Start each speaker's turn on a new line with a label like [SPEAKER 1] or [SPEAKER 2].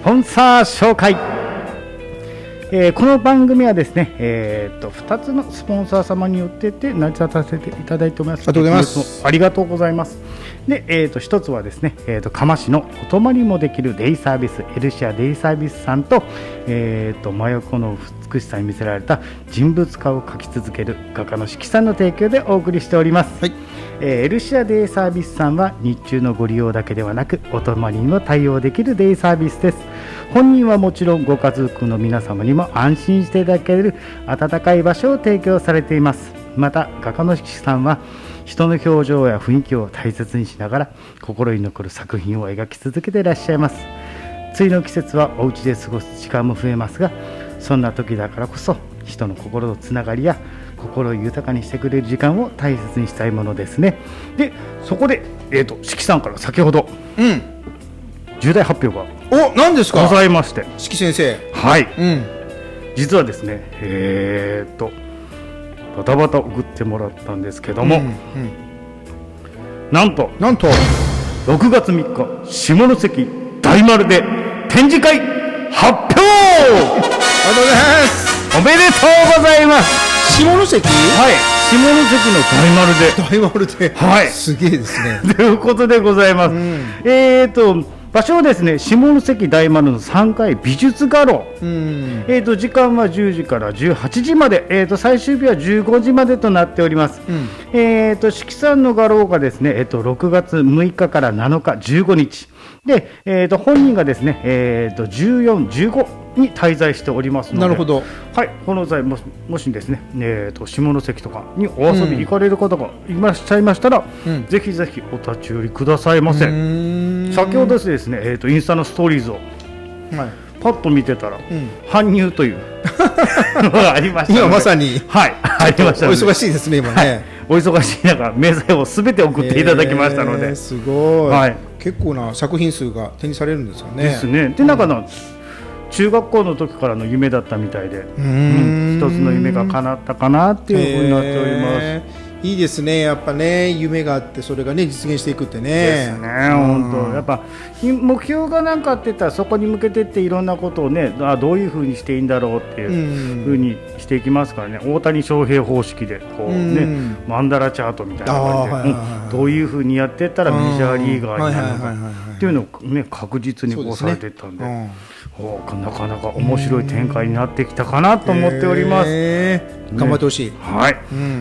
[SPEAKER 1] ポンサー紹介。この番組はですね、2つのスポンサー様によって成り立たせていただいております。ありがとうございます。で、1つはですね、嘉麻市のお泊まりもできるデイサービス、エルシアデイサービスさんと、真横の美しさに魅せられた人物画を描き続ける画家の四季さんの提供でお送りしております。はい。エルシアデイサービスさんは日中のご利用だけではなくお泊まりにも対応できるデイサービスです。本人はもちろんご家族の皆様にも安心していただける温かい場所を提供されています。また画家の四季さんは人の表情や雰囲気を大切にしながら心に残る作品を描き続けていらっしゃいます。梅雨の季節はお家で過ごす時間も増えますが、そんな時だからこそ人の心のつながりや心を豊かにしてくれる時間を大切にしたいものですね。で、そこで四季さんから先ほど、重大発表が
[SPEAKER 2] 何ですか
[SPEAKER 1] ございまして、
[SPEAKER 2] 四季先生、
[SPEAKER 1] はい、実はですね、バタバタ送ってもらったんですけども、なんと6月3日下関大丸で展示会発表。おめでとうございます。
[SPEAKER 2] 下関、はい、
[SPEAKER 1] 下関の大丸で、
[SPEAKER 2] はい、すげえですね。
[SPEAKER 1] ということでございます。場所はですね、下関大丸の3階美術画廊。時間は10時から18時まで、最終日は15時までとなっております。四季さんの画廊がですね、6月6日から7日15日で、本人がですね、14、15に滞在しておりますので、
[SPEAKER 2] なるほど、
[SPEAKER 1] はい、この際もしですね、下関とかにお遊び行かれる方がいらっしゃいましたら、ぜひぜひお立ち寄りくださいませ。先ほどですね、インスタのストーリーズをパッと見てたら、搬入というのがありましたので、
[SPEAKER 2] 今まさに、
[SPEAKER 1] はい、ありました。
[SPEAKER 2] お忙しいですね今ね。
[SPEAKER 1] お忙しい中、明細をすべて送っていただきましたので、
[SPEAKER 2] すごい、結構な作品数が手にされるんですよね。
[SPEAKER 1] ですね。で、中の中学校の時からの夢だったみたいで、一つの夢が叶ったかなっていうふうになっております。
[SPEAKER 2] いいですね、やっぱね、夢があってそれがね実現していくってね。
[SPEAKER 1] ですね、本当やっぱ目標が何かって言ったらそこに向けてっていろんなことをね、どういうふうにしていいんだろうっていうふうにしていきますからね。大谷翔平方式でこうね、マンダラチャートみたいな感じで、どういうふうにやっていったらメジャーリーガーになるのかっていうのをね確実にこうされていったんで、なかなか面白い展開になってきたかなと思っております。
[SPEAKER 2] 頑張ってほしい。
[SPEAKER 1] はい。